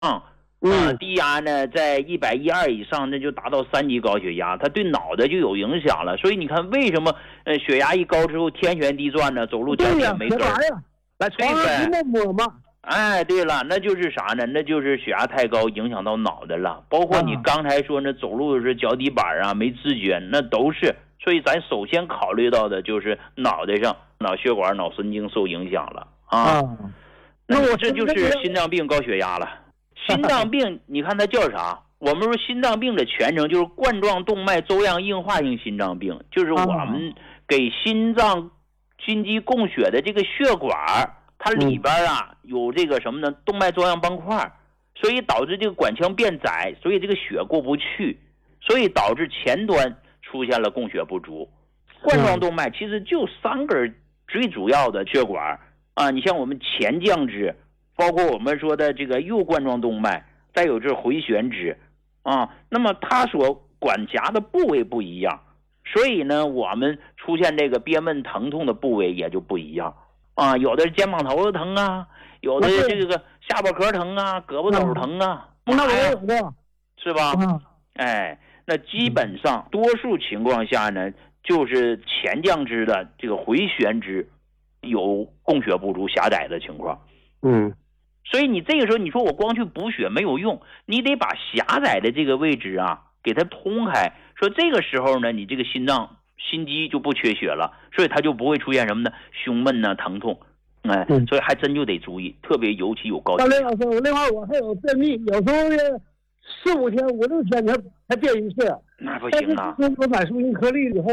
低压呢在112以上，那就达到3级高血压，它对脑袋就有影响了。所以你看为什么血压一高之后天旋地转呢，走路脚也没根儿。 来床上摸嘛。 哎，对了，那就是啥呢？那就是血压太高影响到脑袋了。包括你刚才说那走路是脚底板啊没知觉，那都是。所以咱首先考虑到的就是脑袋上脑血管脑神经受影响了那我这就是心脏病高血压了。心脏病你看它叫啥？我们说心脏病的全称就是冠状动脉粥样硬化性心脏病，就是我们给心脏心肌供血的这个血管它里边有这个什么呢？动脉粥样斑块，所以导致这个管腔变窄，所以这个血过不去，所以导致前端出现了供血不足。冠状动脉其实就3根最主要的血管你像我们前降支，包括我们说的这个右冠状动脉，再有这回旋支那么它所管辖的部位不一样，所以呢我们出现这个憋闷疼痛的部位也就不一样有的肩膀头子疼有的这个下巴壳疼胳膊肘疼那我也有过， 是吧那基本上多数情况下呢，就是前降支的这个回旋支有供血不足狭窄的情况所以你这个时候你说我光去补血没有用，你得把狭窄的这个位置给它通开，说这个时候呢你这个心肌就不缺血了，所以它就不会出现什么呢胸闷疼痛所以还真就得注意，特别尤其有高血压。 老师，另外我还有便秘，有时候4、5天、5、6天才便一次， 那不行我买舒心颗粒以后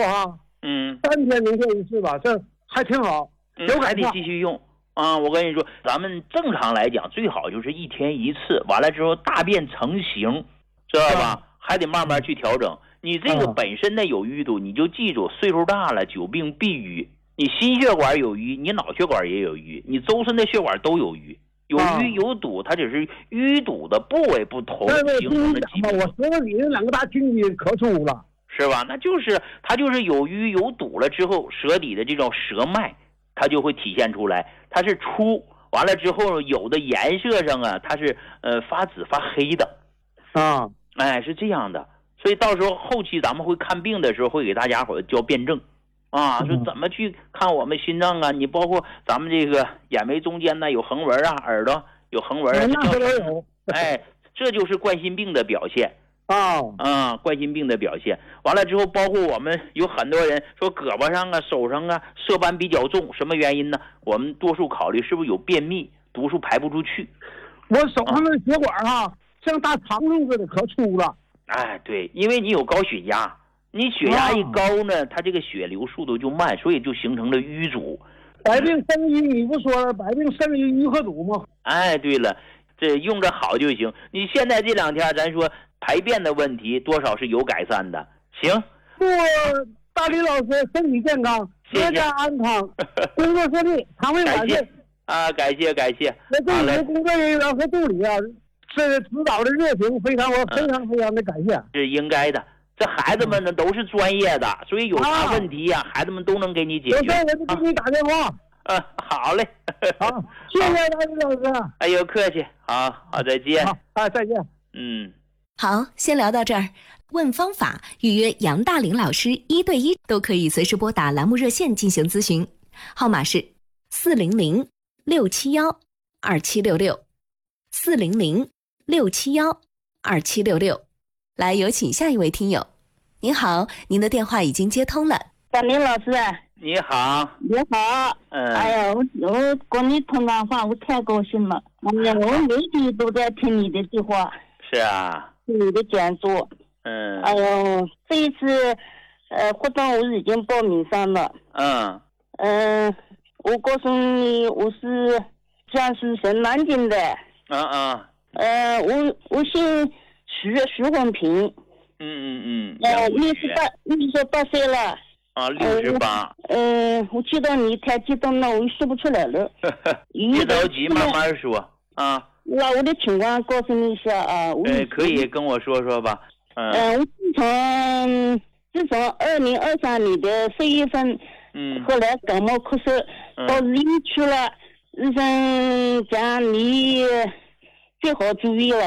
3天能便一次吧，这还挺好， 还得继续用我跟你说，咱们正常来讲最好就是1天1次，完了之后大便成型，知道吧？还得慢慢去调整。你这个本身的有淤堵，你就记住，岁数大了久病必淤。你心血管有淤，你脑血管也有淤，你周身的血管都有淤，有淤有堵，它只是淤堵的部位不同形成的疾病。 我舌头里那2个大筋肌可粗了， 是吧？那就是它就是有淤有堵了之后，舌底的这种舌脉它就会体现出来，它是粗，完了之后有的颜色上它是发紫发黑的是这样的。所以到时候后期咱们会看病的时候会给大家伙教辩证说怎么去看我们心脏你包括咱们这个眼眉中间呢有横纹耳朵有横纹这就是冠心病的表现冠心病的表现。完了之后包括我们有很多人说胳膊上手上色斑比较重，什么原因呢？我们多数考虑是不是有便秘，毒素排不出去。 我手上的血管像大长虫似的可粗了。 对，因为你有高血压，你血压一高呢它这个血流速度就慢，所以就形成了淤阻。 百病生于你不说了，百病生于淤和堵吗？ 对了，这用着好就行。你现在这2天咱说排便的问题多少是有改善的。行， 祝大李老师身体健康，阖家安康，工作顺利，肠胃感谢感谢。 那对你的工作人员和助理这指导的热情非常的感谢。 是应该的，这孩子们呢都是专业的，所以有啥问题孩子们都能给你解决。 有事我就给你打电话。 好嘞。 好，谢谢大李老师。 哎呦，客气。好，再见。 再见。 好，先聊到这儿。问方法，预约杨大林老师1对1都可以随时拨打栏目热线进行咨询，号码是400-671-2766，400-671-2766。来，有请下一位听友。您好，您的电话已经接通了。 大林老师。 你好。 你好。哎呀，我跟你通电话，我太高兴了。我每天都在听你的对话。 是啊。 你的讲座。哎呦，这一次活动我已经报名上了。我告诉你，我是江苏省南京的。我姓徐红平。68岁了。 68。 我知道你太激动了，我说不出来了。 别着急，慢慢说那我的情况告诉你一下可以跟我说说吧。 我自从2023年的4月份，后来感冒咳嗽，到医院去了，医生讲你最好注意了。